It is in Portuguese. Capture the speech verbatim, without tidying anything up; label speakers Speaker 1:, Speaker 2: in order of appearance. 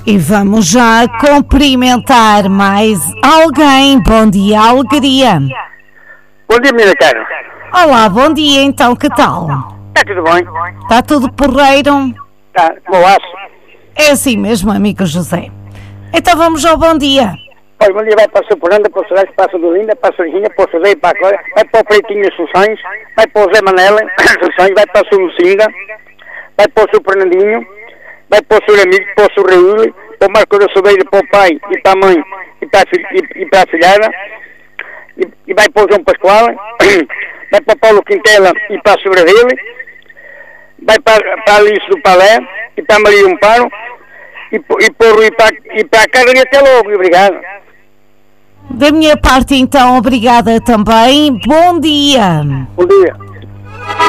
Speaker 1: E vamos já cumprimentar mais alguém. Bom dia, alegria.
Speaker 2: Bom dia, minha cara.
Speaker 1: Olá, bom dia, então, que tal?
Speaker 2: Está tudo bem?
Speaker 1: Está tudo porreiro?
Speaker 2: Está, boaço.
Speaker 1: É assim mesmo, amigo José. Então vamos ao bom dia.
Speaker 2: Olha, bom dia vai para a Suporanda, para o Soares, para a Sudolinda, para a Serginha, para o José, para a Cora, vai para o Pretinho Sussães, vai para o Zé Manela, Sussães, vai para a Sulucinga, vai para o Supernandinho, vai para o Suramiro, para o Surreúle, para o Marco da Sobeira, para o pai e para a mãe e para a, filha, e, e para a filhada, e, e vai para o João Pascoal, vai para o Paulo Quintela e para a Sobra dele, vai para, para a Alice do Palé e para a Maria Amparo, e, e, por, e, para, e para a Carla e até logo, obrigado.
Speaker 1: Da minha parte, então, obrigada também. Bom dia.
Speaker 2: Bom dia.